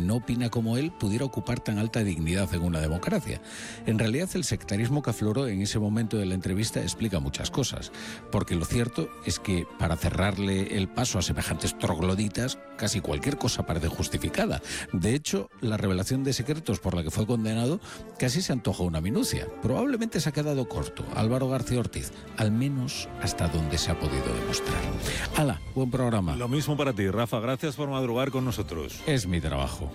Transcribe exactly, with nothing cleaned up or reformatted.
no opina como él pudiera ocupar tan alta dignidad en una democracia. En realidad, el sectarismo que afloró en ese momento de la entrevista explica muchas cosas, porque lo cierto es que para cerrarle el paso a semejantes trogloditas, casi cualquier cosa parece justificada. De hecho, la revelación de secretos por la que fue condenado casi se antoja una minucia. Probablemente se ha quedado corto Álvaro García Ortiz, al menos hasta donde se ha podido demostrar. ¡Hala! Buen programa. Lo mismo para ti, Rafa. Gracias por madrugar con nosotros. Es mi trabajo.